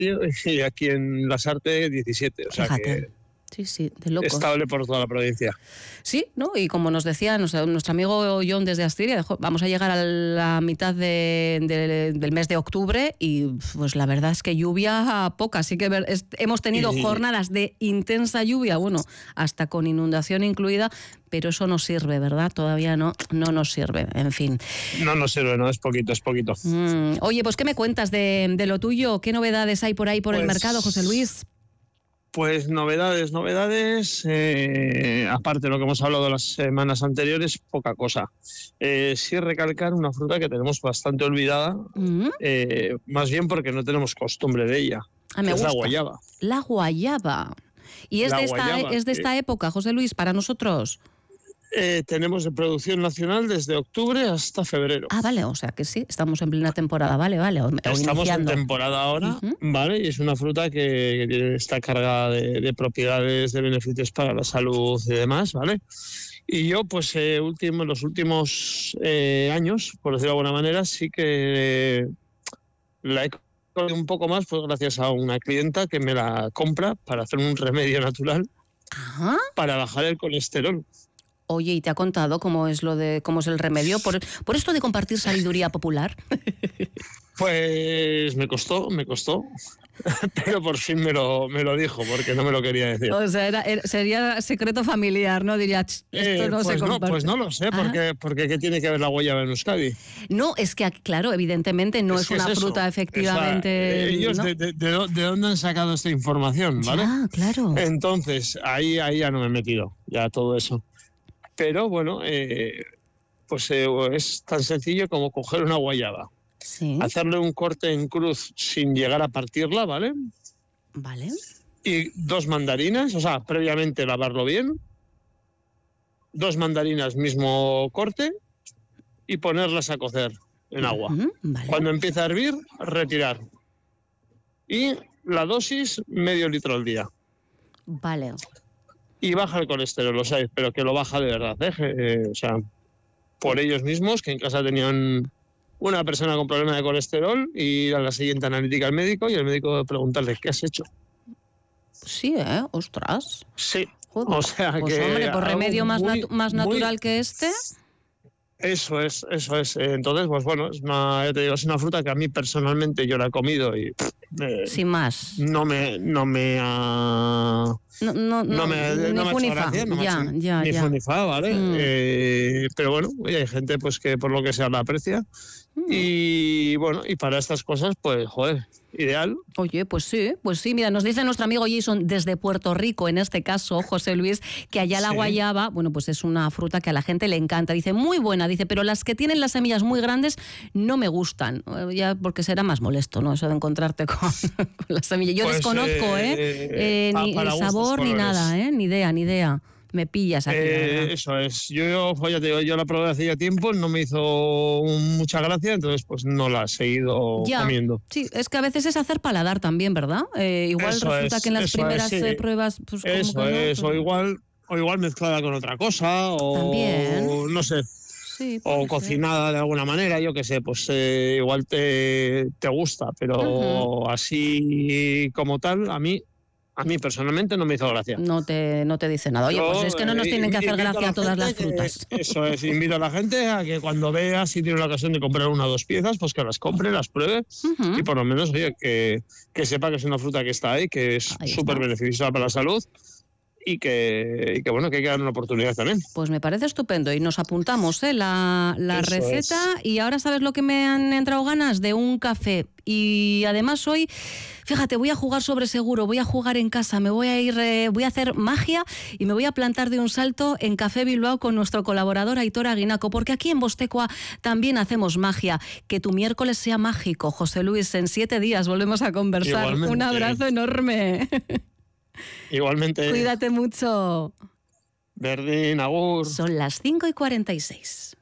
y aquí en Lasarte 17. O sea, Fíjate. que Sí, de locos. estable por toda la provincia. Sí, ¿no? Y como nos decía nuestro amigo John desde Asturias, vamos a llegar a la mitad del mes de octubre y pues la verdad es que lluvia poca. Así que hemos tenido jornadas de intensa lluvia, bueno, hasta con inundación incluida, pero eso no sirve, ¿verdad? Todavía no nos sirve, en fin. No nos sirve, no, es poquito. Oye, pues ¿qué me cuentas de lo tuyo? ¿Qué novedades hay por ahí por el mercado, José Luis? Pues novedades, aparte de lo que hemos hablado las semanas anteriores, poca cosa. Sí recalcar una fruta que tenemos bastante olvidada, más bien porque no tenemos costumbre de ella, me gusta. es la guayaba. La guayaba. ¿Y es de esta época, José Luis, para nosotros? Tenemos de producción nacional desde octubre hasta febrero. Vale, o sea que sí, estamos en plena temporada, vale. Estamos en temporada ahora, ¿vale? Y es una fruta que está cargada de propiedades, de beneficios para la salud y demás, ¿vale? Y yo, pues, los últimos años, por decirlo de alguna manera, sí que la he cogido un poco más, pues gracias a una clienta que me la compra para hacer un remedio natural para bajar el colesterol. Oye, ¿y te ha contado cómo es el remedio? ¿Por esto de compartir sabiduría popular? Pues me costó, pero por fin me lo dijo, porque no me lo quería decir. O sea, sería secreto familiar, ¿no? Diría, esto no se comparte. Pues no lo sé, porque ¿qué tiene que ver la guayaba en Euskadi? No, es que, claro, evidentemente no es una fruta, efectivamente. Ellos, ¿no? ¿de dónde han sacado esta información? ¿Vale? Claro. Entonces, ahí ya no me he metido, ya todo eso. Pero bueno, pues es tan sencillo como coger una guayaba, hacerle un corte en cruz sin llegar a partirla, ¿vale? Vale. Y 2 mandarinas, o sea, previamente lavarlo bien, 2 mandarinas mismo corte y ponerlas a cocer en agua. Vale. Cuando empieza a hervir, retirar. Y la dosis, medio litro al día. Vale. Y baja el colesterol, o sea, pero que lo baja de verdad, o sea, por ellos mismos, que en casa tenían una persona con problema de colesterol y ir a la siguiente analítica al médico y el médico preguntarle, ¿qué has hecho? Sí, ostras. Sí, joder. O sea pues que... hombre, por remedio más natural que este... Eso es. Entonces, pues bueno, es una fruta que a mí personalmente yo la he comido y... sin más. No me ha... No me ha hecho gracia, ni funifa, ¿vale? Pero bueno, hay gente pues que por lo que sea la aprecia. Y bueno, y para estas cosas, pues, joder, ideal. Oye, pues sí. Mira, nos dice nuestro amigo Jason desde Puerto Rico, en este caso, José Luis, que allá la guayaba, bueno, pues es una fruta que a la gente le encanta. Dice, muy buena, dice, pero las que tienen las semillas muy grandes no me gustan. Ya porque será más molesto, ¿no? Eso de encontrarte con las semillas. Yo pues, desconozco, ni el sabor ni nada, ni idea. Me pillas aquí. Eso es. Yo ya te digo, yo la probé hace ya tiempo, no me hizo mucha gracia, entonces pues no la he seguido comiendo. Sí, es que a veces es hacer paladar también, ¿verdad? Igual eso resulta que en las primeras pruebas... Pues, eso es, o igual mezclada con otra cosa, o también. No sé. Sí, o cocinada de alguna manera, yo qué sé, pues igual te gusta, pero así como tal, a mí personalmente no me hizo gracia. No te dice nada. Oye, pues es que no nos tienen que hacer gracia todas las frutas. Eso es, invito a la gente a que cuando vea si tiene la ocasión de comprar 1 o 2 piezas, pues que las compre, las pruebe y por lo menos, oye, que sepa que es una fruta que está ahí, que es súper beneficiosa para la salud. Y que bueno, que hay que dar una oportunidad también. Pues me parece estupendo y nos apuntamos la receta y ahora ¿sabes lo que me han entrado ganas? De un café. Y además hoy, fíjate, voy a jugar sobre seguro, voy a jugar en casa, voy a hacer magia y me voy a plantar de un salto en Café Bilbao con nuestro colaborador Aitor Aguinaco, porque aquí en Bostekoa también hacemos magia. Que tu miércoles sea mágico, José Luis. En 7 días volvemos a conversar. Igualmente. Un abrazo enorme. Igualmente. Cuídate mucho. Berdín, agur. Son las 5:46.